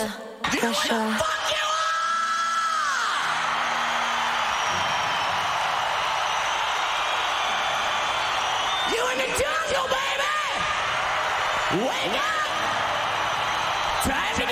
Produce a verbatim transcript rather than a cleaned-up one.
Yeah, for sure. You in the jungle, baby! Wake up! Time to